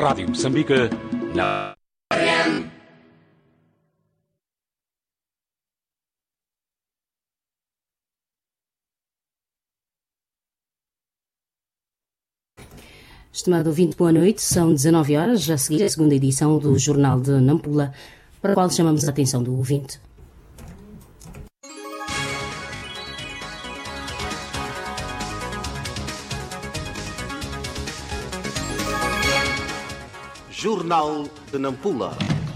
Rádio Moçambique, na Estimado ouvinte, boa noite. São 19 horas, a seguir a segunda edição do Jornal de Nampula, para a qual chamamos a atenção do ouvinte. Jornal de Nampula.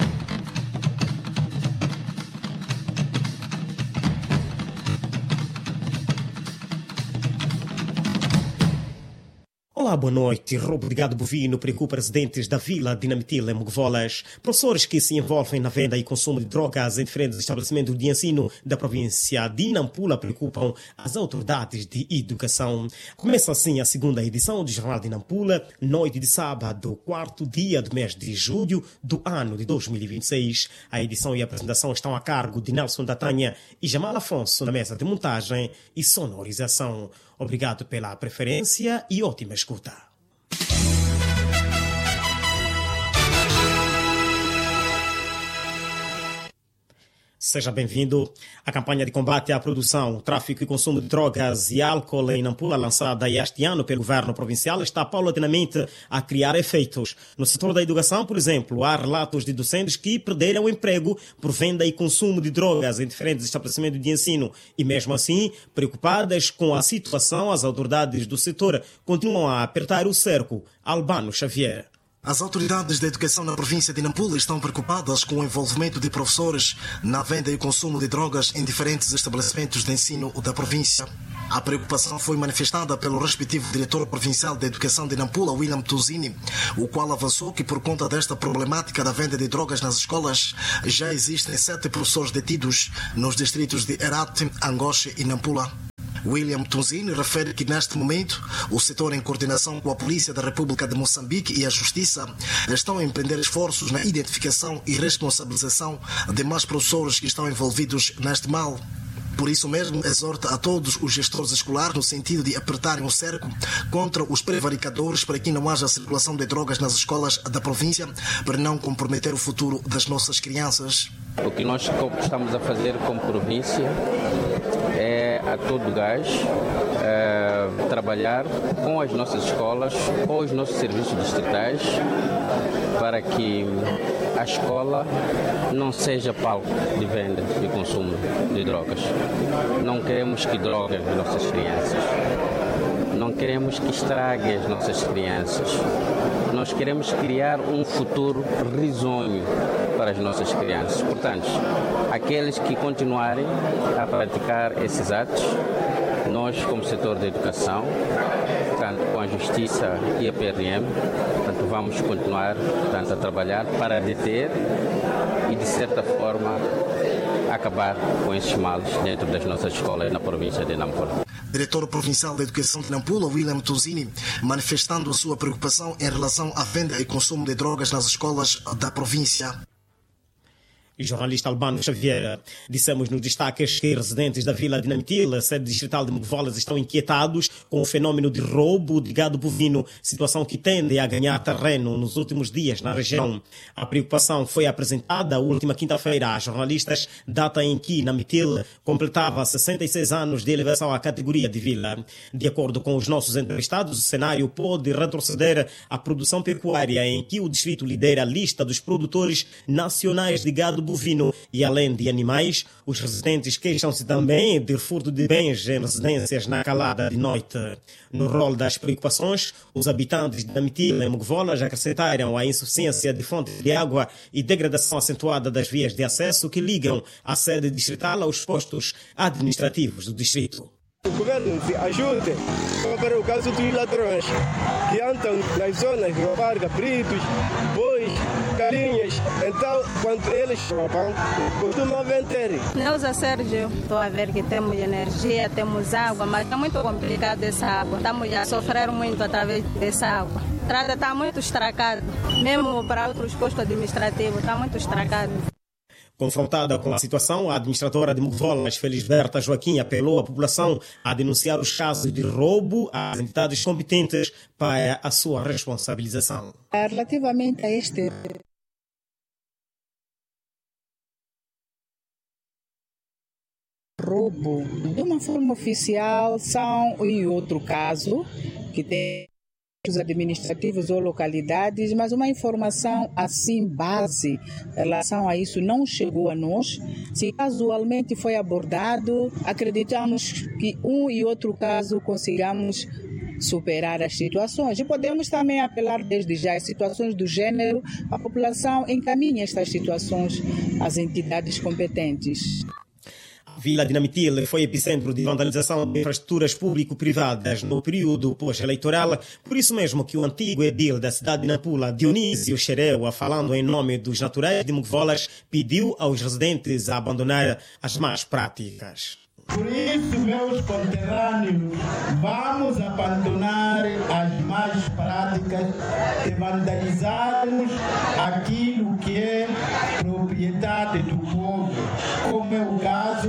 Olá, boa noite. Roubo de gado bovino preocupa residentes da Vila de Nampula, em Mogovolas. Professores que se envolvem na venda e consumo de drogas em diferentes estabelecimentos de ensino da província de Nampula preocupam as autoridades de educação. Começa assim a segunda edição do Jornal de Nampula, noite de sábado, quarto dia do mês de julho do ano de 2026. A edição e a apresentação estão a cargo de Nelson Datanha e Jamal Afonso na mesa de montagem e sonorização. Obrigado pela preferência e ótima escuta. Seja bem-vindo. A campanha de combate à produção, tráfico e consumo de drogas e álcool em Nampula, lançada este ano pelo governo provincial, está paulatinamente a criar efeitos. No setor da educação, por exemplo, há relatos de docentes que perderam o emprego por venda e consumo de drogas em diferentes estabelecimentos de ensino. E mesmo assim, preocupadas com a situação, as autoridades do setor continuam a apertar o cerco. Albano Xavier. As autoridades da educação na província de Nampula estão preocupadas com o envolvimento de professores na venda e consumo de drogas em diferentes estabelecimentos de ensino da província. A preocupação foi manifestada pelo respectivo diretor provincial da educação de Nampula, William Tuzini, o qual avançou que por conta desta problemática da venda de drogas nas escolas, já existem 7 professores detidos nos distritos de Herat, Angoche e Nampula. William Tunzini refere que neste momento o setor, em coordenação com a Polícia da República de Moçambique e a Justiça, estão a empreender esforços na identificação e responsabilização de mais professores que estão envolvidos neste mal. Por isso mesmo, exorta a todos os gestores escolares no sentido de apertarem o cerco contra os prevaricadores para que não haja circulação de drogas nas escolas da província, para não comprometer o futuro das nossas crianças. O que nós estamos a fazer como província é a todo gás trabalhar com as nossas escolas, com os nossos serviços distritais, para que a escola não seja palco de venda e consumo de drogas. Não queremos que droguem as nossas crianças. Não queremos que estraguem as nossas crianças. Nós queremos criar um futuro risonho para as nossas crianças. Portanto, aqueles que continuarem a praticar esses atos, nós, como setor da educação, tanto com a Justiça e a PRM, portanto, vamos continuar a trabalhar para deter e, de certa forma, acabar com esses males dentro das nossas escolas na província de Nampula. Diretor Provincial da Educação de Nampula, William Tuzini, manifestando a sua preocupação em relação à venda e consumo de drogas nas escolas da província. E jornalista Albano Xavier, dissemos nos destaques que residentes da Vila de Nampula, sede distrital de Mogovolas, estão inquietados com o fenômeno de roubo de gado bovino, situação que tende a ganhar terreno nos últimos dias na região. A preocupação foi apresentada a última quinta-feira a jornalistas, data em que Nampula completava 66 anos de elevação à categoria de vila. De acordo com os nossos entrevistados, o cenário pode retroceder à produção pecuária, em que o distrito lidera a lista dos produtores nacionais de gado bovino, e além de animais, os residentes queixam-se também de furto de bens em residências na calada de noite. No rol das preocupações, os habitantes de Nampula e Mogovolas acrescentaram a insuficiência de fontes de água e degradação acentuada das vias de acesso que ligam a sede distrital aos postos administrativos do distrito. O governo ajude para o caso dos ladrões que andam nas zonas, roubar cabritos, bois, galinhas. Então, quando eles roubam, costumam vender. Neuza Sérgio, estou a ver que temos energia, temos água, mas é muito complicado essa água. Estamos a sofrer muito através dessa água. A estrada está muito estragada, mesmo para outros postos administrativos, está muito estragado. Confrontada com a situação, a administradora de Muvolas, Felisberta Joaquim, apelou à população a denunciar os casos de roubo às entidades competentes para a sua responsabilização. Relativamente a este roubo, de uma forma oficial, são em outro caso, que tem os administrativos ou localidades, mas uma informação assim base em relação a isso não chegou a nós. Se casualmente foi abordado, acreditamos que um e outro caso consigamos superar as situações. E podemos também apelar desde já às situações do gênero, a população encaminha estas situações às entidades competentes. Vila de Namitil foi epicentro de vandalização de infraestruturas público-privadas no período pós-eleitoral. Por isso mesmo que o antigo edil da cidade de Nampula, Dionísio Xereua, falando em nome dos naturais de Muvolas, pediu aos residentes a abandonar as más práticas. Por isso, meus conterrâneos, vamos abandonar as más práticas de vandalizarmos aquilo que é propriedade do povo, como é o caso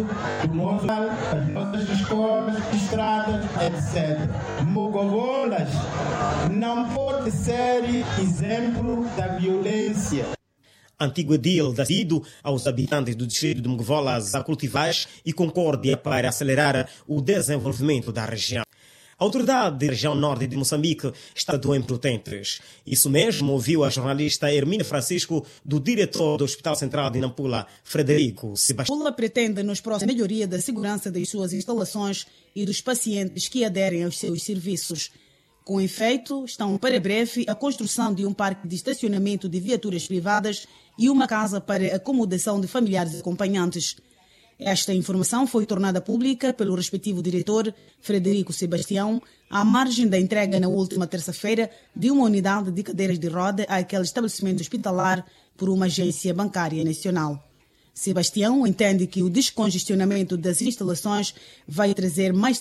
das nossas escolas, estradas, etc. Muvolas não pode ser exemplo da violência. Antigo edil decidido aos habitantes do distrito de Muvolas a cultivar e concórdia para acelerar o desenvolvimento da região. A autoridade da região norte de Moçambique está doente potentes. Isso mesmo ouviu a jornalista Hermínia Francisco do diretor do Hospital Central de Nampula, Frederico Sebastião. Nampula pretende nos próximos a melhoria da segurança das suas instalações e dos pacientes que aderem aos seus serviços. Com efeito, estão para breve a construção de um parque de estacionamento de viaturas privadas e uma casa para acomodação de familiares e acompanhantes. Esta informação foi tornada pública pelo respectivo diretor, Frederico Sebastião, à margem da entrega na última terça-feira de uma unidade de cadeiras de roda àquele estabelecimento hospitalar por uma agência bancária nacional. Sebastião entende que o descongestionamento das instalações vai trazer mais